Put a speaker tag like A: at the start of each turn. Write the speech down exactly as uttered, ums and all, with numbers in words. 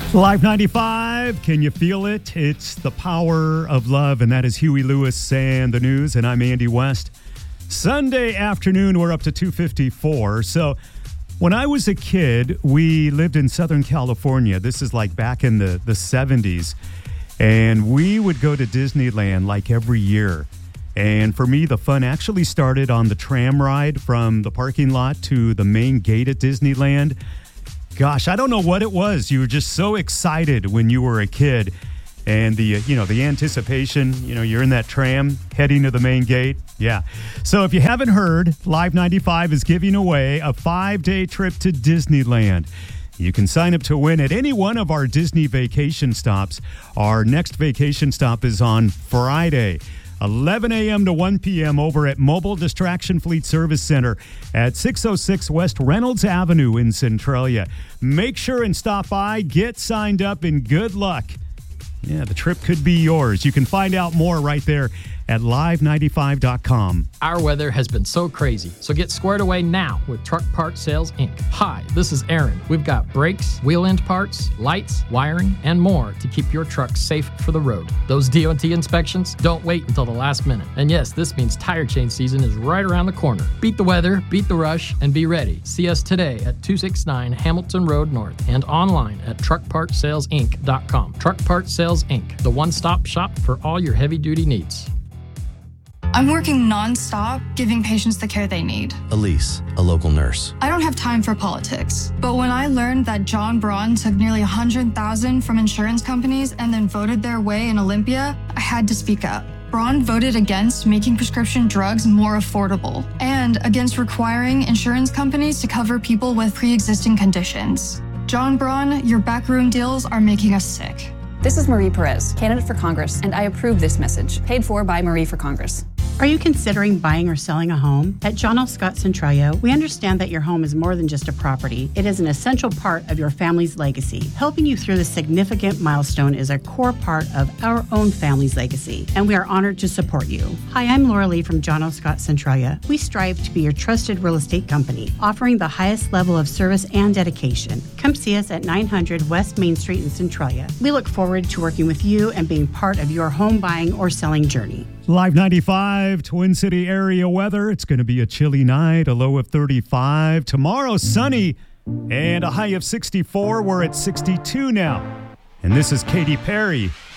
A: Live ninety-five, can you feel it? It's the power of love, and that is Huey Lewis and the news, and I'm Andy West. Sunday afternoon, we're up to two fifty-four. So when I was a kid, we lived in Southern California. This is like back in the, the seventies, and we would go to Disneyland like every year. And for me, the fun actually started on the tram ride from the parking lot to the main gate at Disneyland. Gosh, I don't know what it was. You were just so excited when you were a kid. And the, uh, you know, the anticipation, you know, you're in that tram heading to the main gate. Yeah. So if you haven't heard, Live ninety-five is giving away a five-day trip to Disneyland. You can sign up to win at any one of our Disney vacation stops. Our next vacation stop is on Friday, eleven a.m. to one p.m. over at Mobile Distraction Fleet Service Center at six oh six West Reynolds Avenue in Centralia. Make sure and stop by, get signed up, and good luck. Yeah, the trip could be yours. You can find out more right there at live ninety-five dot com.
B: Our weather has been so crazy, so get squared away now with Truck Parts Sales, Incorporated. Hi, this is Aaron. We've got brakes, wheel end parts, lights, wiring, and more to keep your truck safe for the road. Those D O T inspections, don't wait until the last minute. And yes, this means tire change season is right around the corner. Beat the weather, beat the rush, and be ready. See us today at two sixty-nine Hamilton Road North and online at truck parts sales inc dot com. Truck Parts Sales, Incorporated, the one-stop shop for all your heavy-duty needs.
C: I'm working non-stop, giving patients the care they need.
D: Elise, a local nurse.
C: I don't have time for politics. But when I learned that John Braun took nearly one hundred thousand dollars from insurance companies and then voted their way in Olympia, I had to speak up. Braun voted against making prescription drugs more affordable and against requiring insurance companies to cover people with pre-existing conditions. John Braun, your backroom deals are making us sick.
E: This is Marie Perez, candidate for Congress, and I approve this message, paid for by Marie for Congress.
F: Are you considering buying or selling a home? At John L. Scott Centralia, we understand that your home is more than just a property. It is an essential part of your family's legacy. Helping you through this significant milestone is a core part of our own family's legacy, and we are honored to support you. Hi, I'm Laura Lee from John L. Scott Centralia. We strive to be your trusted real estate company, offering the highest level of service and dedication. Come see us at nine hundred West Main Street in Centralia. We look forward to working with you and being part of your home buying or selling journey.
A: Live ninety-five, Twin City area weather. It's going to be a chilly night, a low of thirty-five. Tomorrow, sunny and a high of sixty-four. We're at sixty-two now. And this is Katy Perry.